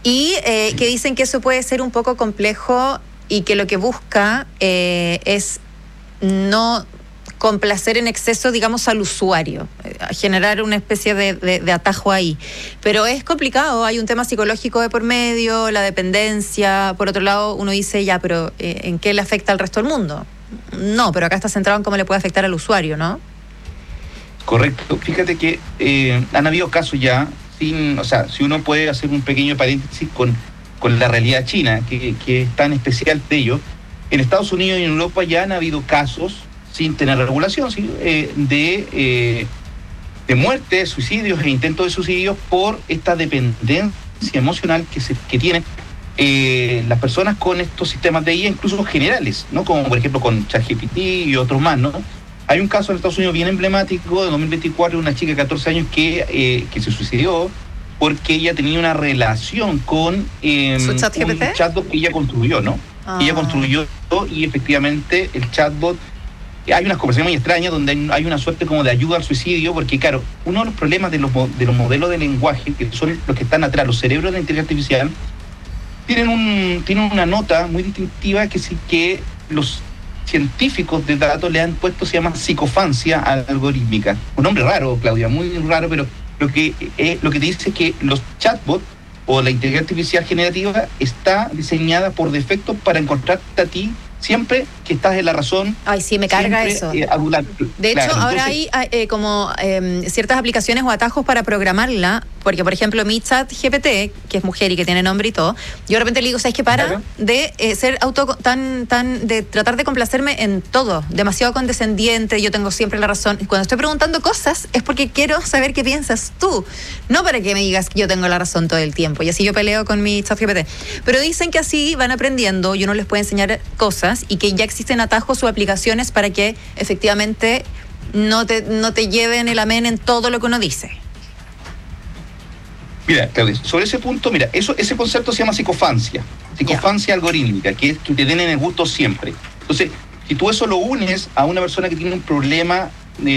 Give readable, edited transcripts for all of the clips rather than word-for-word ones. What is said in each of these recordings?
Y que dicen que eso puede ser un poco complejo y que lo que busca es no complacer en exceso, digamos, al usuario, generar una especie de atajo ahí. Pero es complicado, hay un tema psicológico de por medio, la dependencia. Por otro lado, uno dice, ya, pero ¿en qué le afecta al resto del mundo? No, pero acá está centrado en cómo le puede afectar al usuario, ¿no? Correcto. Fíjate que han habido casos ya, si uno puede hacer un pequeño paréntesis con la realidad china, que es tan especial de ello. En Estados Unidos y en Europa ya han habido casos, sin tener regulación, ¿sí? de muerte, suicidios e intentos de suicidios por esta dependencia emocional que tienen las personas con estos sistemas de IA, incluso generales, ¿no? Como por ejemplo con ChatGPT y otros más, ¿no? Hay un caso en Estados Unidos bien emblemático de 2024 de una chica de 14 años que se suicidó porque ella tenía una relación con un chatbot que ella construyó, ¿no? Ella construyó y efectivamente el chatbot. Hay unas conversaciones muy extrañas donde hay una suerte como de ayuda al suicidio, porque claro, uno de los problemas de los modelos de lenguaje, que son los que están atrás, los cerebros de la inteligencia artificial, tienen una nota muy distintiva que los científicos de datos le han puesto, se llama psicofancia algorítmica. Un nombre raro, Claudia, muy raro, pero lo que te dice es que los chatbots o la inteligencia artificial generativa está diseñada por defecto para encontrarte a ti siempre que estás en la razón. Ay, sí, me carga eso. De hecho, ahora hay como ciertas aplicaciones o atajos para programarla, porque, por ejemplo, mi ChatGPT, que es mujer y que tiene nombre y todo, yo de repente le digo, ¿sabes qué? Para de ser de tratar de complacerme en todo, demasiado condescendiente, yo tengo siempre la razón. Cuando estoy preguntando cosas es porque quiero saber qué piensas tú, no para que me digas que yo tengo la razón todo el tiempo, y así yo peleo con mi ChatGPT. Pero dicen que así van aprendiendo y uno les puede enseñar cosas y que ya existen atajos o aplicaciones para que efectivamente no te lleven el amén en todo lo que uno dice. Mira, Claudia, sobre ese punto, ese concepto se llama psicofancia algorítmica, que es que te den en el gusto siempre. Entonces, si tú eso lo unes a una persona que tiene un problema,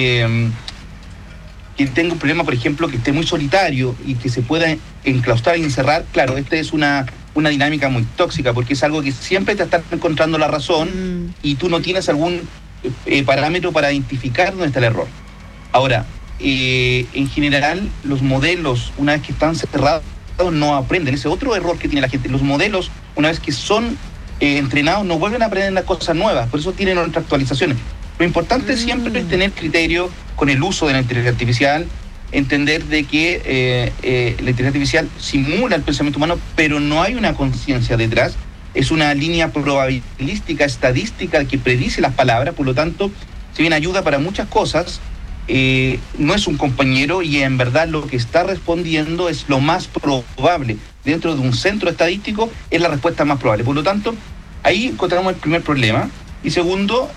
por ejemplo, que esté muy solitario y que se pueda enclaustrar y encerrar, claro, esta es una dinámica muy tóxica, porque es algo que siempre te está encontrando la razón y tú no tienes algún parámetro para identificar dónde está el error. Ahora, en general, los modelos, una vez que están cerrados, no aprenden. Ese otro error que tiene la gente. Los modelos, una vez que son entrenados, no vuelven a aprender las cosas nuevas. Por eso tienen otras actualizaciones. Lo importante siempre es tener criterio con el uso de la inteligencia artificial, entender de que la inteligencia artificial simula el pensamiento humano, pero no hay una conciencia detrás. Es una línea probabilística, estadística, que predice las palabras. Por lo tanto, si bien ayuda para muchas cosas, no es un compañero, y en verdad lo que está respondiendo es lo más probable. Dentro de un centro estadístico es la respuesta más probable. Por lo tanto, ahí encontramos el primer problema. Y segundo,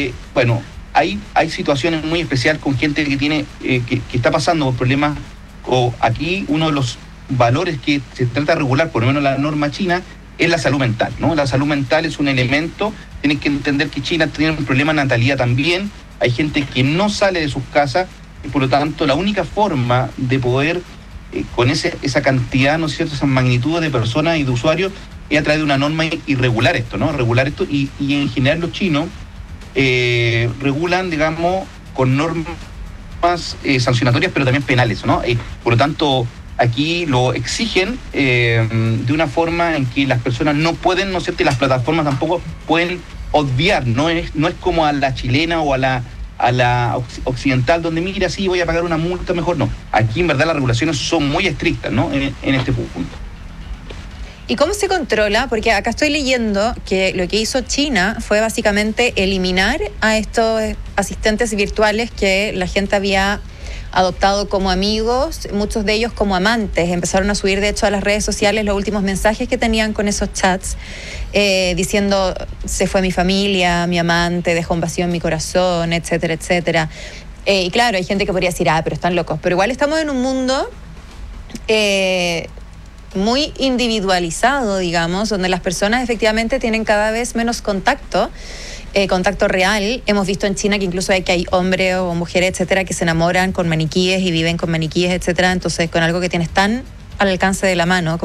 hay situaciones muy especiales con gente que tiene que está pasando por problemas, o aquí uno de los valores que se trata de regular, por lo menos la norma china, es la salud mental, ¿no? La salud mental es un elemento. Tienen que entender que China tiene un problema de natalidad también. Hay gente que no sale de sus casas y por lo tanto la única forma de poder con esa cantidad, ¿no es cierto?, esas magnitudes de personas y de usuarios, es a través de una norma y regular esto, ¿no? Regular esto, y en general los chinos regulan, digamos, con normas sancionatorias, pero también penales, ¿no? Por lo tanto, aquí lo exigen de una forma en que las personas no pueden, ¿no es cierto?, y las plataformas tampoco pueden obviar. No es como a la chilena o a la occidental, donde mira, sí, voy a pagar una multa, mejor no. Aquí en verdad las regulaciones son muy estrictas, ¿no?, en este punto. ¿Y cómo se controla? Porque acá estoy leyendo que lo que hizo China fue básicamente eliminar a estos asistentes virtuales que la gente había adoptado como amigos, muchos de ellos como amantes. Empezaron a subir, de hecho, a las redes sociales los últimos mensajes que tenían con esos chats, diciendo, se fue mi familia, mi amante, dejó un vacío en mi corazón, etcétera, etcétera. Y claro, hay gente que podría decir, pero están locos. Pero igual estamos en un mundo muy individualizado, digamos, donde las personas efectivamente tienen cada vez menos contacto real. Hemos visto en China que incluso hay hombres o mujeres, etcétera, que se enamoran con maniquíes y viven con maniquíes, etcétera. Entonces, con algo que tienes tan al alcance de la mano,